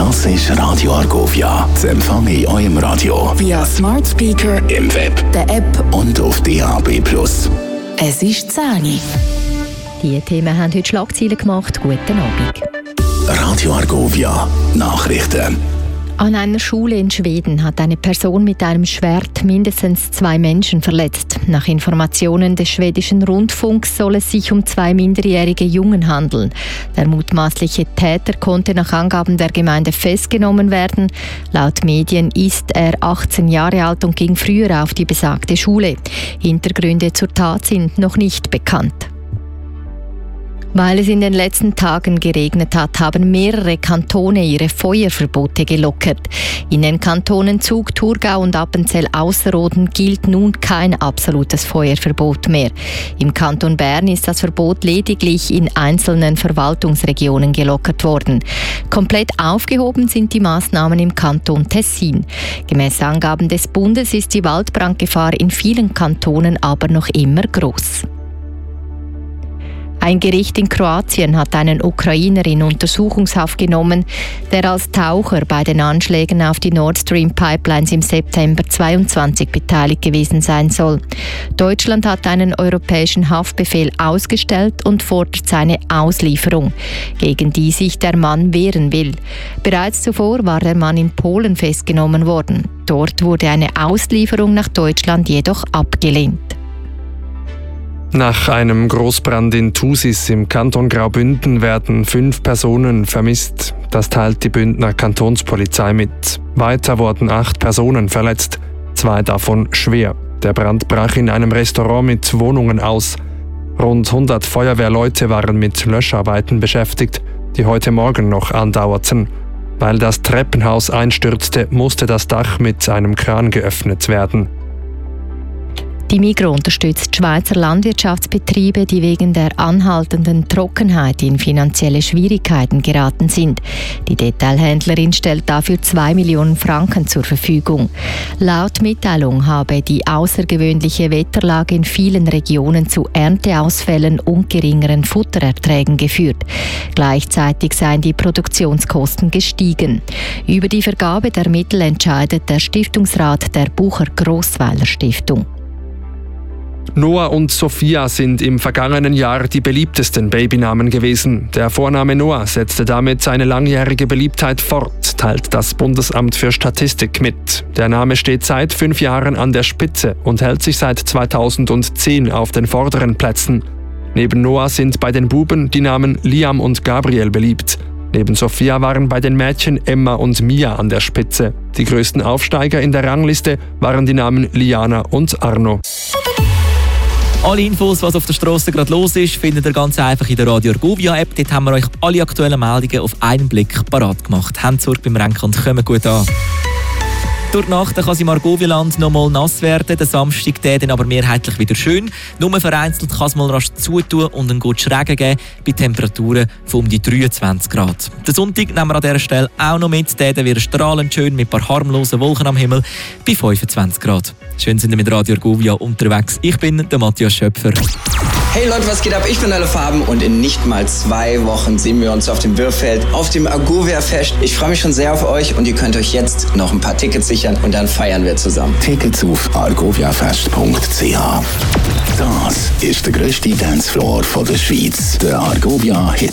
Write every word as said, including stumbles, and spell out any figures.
Das ist Radio Argovia. Das empfange ich eurem Radio via Smart Speaker, im Web, der App und auf D A B plus. Es ist zehn Uhr. Die Themen haben heute Schlagzeilen gemacht. Guten Abend. Radio Argovia. Nachrichten. An einer Schule in Schweden hat eine Person mit einem Schwert mindestens zwei Menschen verletzt. Nach Informationen des schwedischen Rundfunks soll es sich um zwei minderjährige Jungen handeln. Der mutmaßliche Täter konnte nach Angaben der Gemeinde festgenommen werden. Laut Medien ist er achtzehn Jahre alt und ging früher auf die besagte Schule. Hintergründe zur Tat sind noch nicht bekannt. Weil es in den letzten Tagen geregnet hat, haben mehrere Kantone ihre Feuerverbote gelockert. In den Kantonen Zug, Thurgau und Appenzell-Ausserrhoden gilt nun kein absolutes Feuerverbot mehr. Im Kanton Bern ist das Verbot lediglich in einzelnen Verwaltungsregionen gelockert worden. Komplett aufgehoben sind die Maßnahmen im Kanton Tessin. Gemäß Angaben des Bundes ist die Waldbrandgefahr in vielen Kantonen aber noch immer groß. Ein Gericht in Kroatien hat einen Ukrainer in Untersuchungshaft genommen, der als Taucher bei den Anschlägen auf die Nord Stream Pipelines im September zweiundzwanzig beteiligt gewesen sein soll. Deutschland hat einen europäischen Haftbefehl ausgestellt und fordert seine Auslieferung, gegen die sich der Mann wehren will. Bereits zuvor war der Mann in Polen festgenommen worden. Dort wurde eine Auslieferung nach Deutschland jedoch abgelehnt. Nach einem Großbrand in Thusis im Kanton Graubünden werden fünf Personen vermisst. Das teilt die Bündner Kantonspolizei mit. Weiter wurden acht Personen verletzt, zwei davon schwer. Der Brand brach in einem Restaurant mit Wohnungen aus. Rund hundert Feuerwehrleute waren mit Löscharbeiten beschäftigt, die heute Morgen noch andauerten. Weil das Treppenhaus einstürzte, musste das Dach mit einem Kran geöffnet werden. Die Migros unterstützt Schweizer Landwirtschaftsbetriebe, die wegen der anhaltenden Trockenheit in finanzielle Schwierigkeiten geraten sind. Die Detailhändlerin stellt dafür zwei Millionen Franken zur Verfügung. Laut Mitteilung habe die außergewöhnliche Wetterlage in vielen Regionen zu Ernteausfällen und geringeren Futtererträgen geführt. Gleichzeitig seien die Produktionskosten gestiegen. Über die Vergabe der Mittel entscheidet der Stiftungsrat der Bucher-Grossweiler Stiftung. Noah und Sophia sind im vergangenen Jahr die beliebtesten Babynamen gewesen. Der Vorname Noah setzte damit seine langjährige Beliebtheit fort, teilt das Bundesamt für Statistik mit. Der Name steht seit fünf Jahren an der Spitze und hält sich seit zweitausendzehn auf den vorderen Plätzen. Neben Noah sind bei den Buben die Namen Liam und Gabriel beliebt. Neben Sophia waren bei den Mädchen Emma und Mia an der Spitze. Die größten Aufsteiger in der Rangliste waren die Namen Liana und Arno. Alle Infos, was auf der Strasse gerade los ist, findet ihr ganz einfach in der Radio Argovia App. Dort haben wir euch alle aktuellen Meldungen auf einen Blick parat gemacht. Habt Sorge beim Renken und kommen gut an. Durch die Nacht kann es im Argovieland noch mal nass werden, der Samstag der dann aber mehrheitlich wieder schön. Nur vereinzelt kann es mal rasch zutun und einen guten Regen geben, bei Temperaturen von um die dreiundzwanzig Grad. Den Sonntag nehmen wir an dieser Stelle auch noch mit, der wird strahlend schön mit ein paar harmlosen Wolken am Himmel bei fünfundzwanzig Grad. Schön sind wir mit Radio Argovia unterwegs. Ich bin der Matthias Schöpfer. Hey Leute, was geht ab? Ich bin Alle Farben und in nicht mal zwei Wochen sehen wir uns auf dem Birrfeld auf dem Argovia Fest. Ich freue mich schon sehr auf euch und ihr könnt euch jetzt noch ein paar Tickets sichern und dann feiern wir zusammen. Tickets auf argoviafest punkt c h. Das ist der grösste Dancefloor von der Schweiz, der Argovia Hit